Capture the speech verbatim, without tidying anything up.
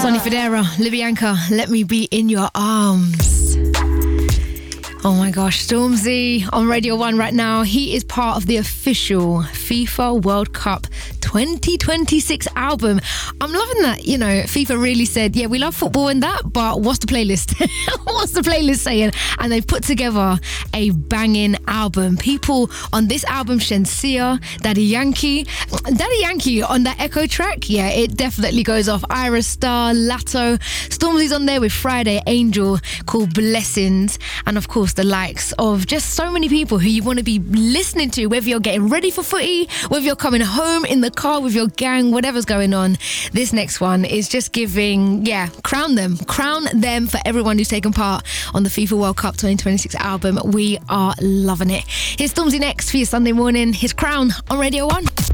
Sonny Fodera, Libianca, Let Me Be In Your Arms. Oh my gosh, Stormzy on Radio one right now. He is part of the official FIFA World Cup twenty twenty-six album. I'm loving that, you know, FIFA really said, yeah, we love football and that, but what's the playlist? What's the playlist saying? And they've put together a banging album. People on this album, Shenseea, Daddy Yankee. Daddy Yankee on that Echo track, yeah, it definitely goes off. Ira Star, Latto. Stormzy's on there with Friday Angel, called Blessings. And of course, the likes of just so many people who you want to be listening to, whether you're getting ready for footy, whether you're coming home in the car with your gang, whatever's going on. This next one is just giving, yeah, crown them. Crown them for everyone who's taken part on the FIFA World Cup twenty twenty-six album. We are loving it. Here's Stormzy next for your Sunday morning. His Crown on Radio one.